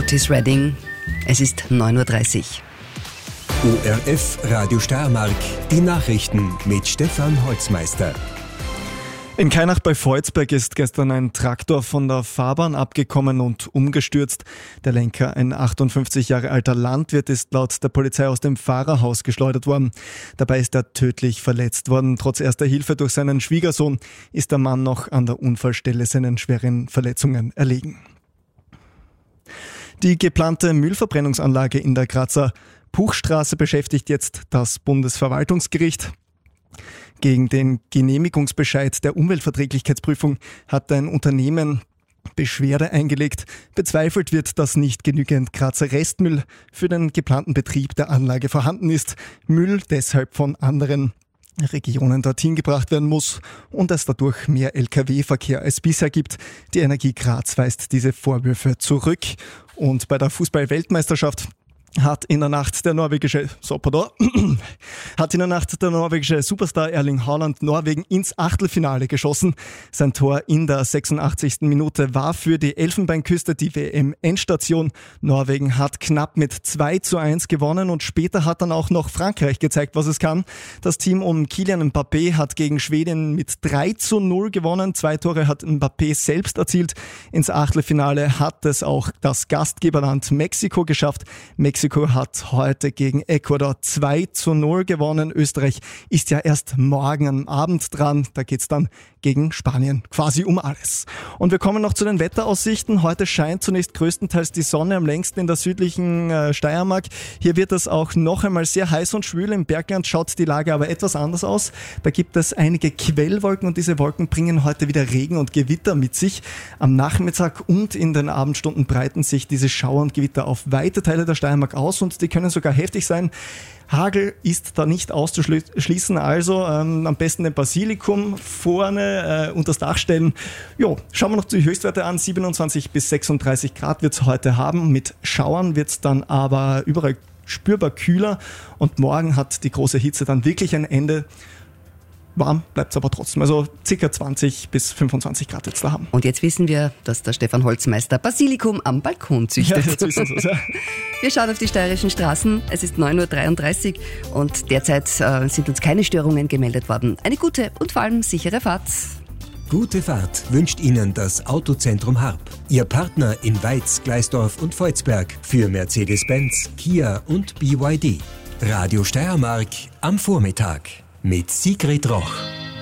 Otis Redding. Es ist 9.30 Uhr. ORF Radio Steiermark, die Nachrichten mit Stefan Holzmeister. In Kainach bei Volzberg ist gestern ein Traktor von der Fahrbahn abgekommen und umgestürzt. Der Lenker, ein 58 Jahre alter Landwirt, ist laut der Polizei aus dem Fahrerhaus geschleudert worden. Dabei ist er tödlich verletzt worden. Trotz erster Hilfe durch seinen Schwiegersohn ist der Mann noch an der Unfallstelle seinen schweren Verletzungen erlegen. Die geplante Müllverbrennungsanlage in der Grazer Puchstraße beschäftigt jetzt das Bundesverwaltungsgericht. Gegen den Genehmigungsbescheid der Umweltverträglichkeitsprüfung hat ein Unternehmen Beschwerde eingelegt. Bezweifelt wird, dass nicht genügend Grazer Restmüll für den geplanten Betrieb der Anlage vorhanden ist. Müll deshalb von anderen Regionen dorthin gebracht werden muss und es dadurch mehr Lkw-Verkehr als bisher gibt. Die Energie Graz weist diese Vorwürfe zurück. Und bei der Fußball-Weltmeisterschaft hat in der Nacht der norwegische Superstar Erling Haaland Norwegen ins Achtelfinale geschossen. Sein Tor in der 86. Minute war für die Elfenbeinküste die WM-Endstation. Norwegen hat knapp mit 2:1 gewonnen und später hat dann auch noch Frankreich gezeigt, was es kann. Das Team um Kylian Mbappé hat gegen Schweden mit 3:0 gewonnen. 2 Tore hat Mbappé selbst erzielt. Ins Achtelfinale hat es auch das Gastgeberland Mexiko geschafft. Mexiko hat heute gegen Ecuador 2:0 gewonnen. Österreich ist ja erst morgen am Abend dran. Da geht's dann gegen Spanien quasi um alles. Und wir kommen noch zu den Wetteraussichten. Heute scheint zunächst größtenteils die Sonne, am längsten in der südlichen Steiermark. Hier wird es auch noch einmal sehr heiß und schwül. Im Bergland schaut die Lage aber etwas anders aus. Da gibt es einige Quellwolken und diese Wolken bringen heute wieder Regen und Gewitter mit sich. Am Nachmittag und in den Abendstunden breiten sich diese Schauer und Gewitter auf weite Teile der Steiermark aus und die können sogar heftig sein. Hagel ist da nicht auszuschließen, also am besten den Basilikum vorne unter das Dach stellen. Jo, schauen wir noch die Höchstwerte an. 27 bis 36 Grad wird es heute haben. Mit Schauern wird es dann aber überall spürbar kühler und morgen hat die große Hitze dann wirklich ein Ende. Warm bleibt es aber trotzdem, also ca. 20 bis 25 Grad jetzt da haben. Und jetzt wissen wir, dass der Stefan Holzmeister Basilikum am Balkon züchtet. Ja, jetzt wissen wir es, ja. Wir schauen auf die steirischen Straßen. Es ist 9.33 Uhr und derzeit sind uns keine Störungen gemeldet worden. Eine gute und vor allem sichere Fahrt. Gute Fahrt wünscht Ihnen das Autozentrum Harp. Ihr Partner in Weiz, Gleisdorf und Volzberg für Mercedes-Benz, Kia und BYD. Radio Steiermark am Vormittag mit Sigrid Roch.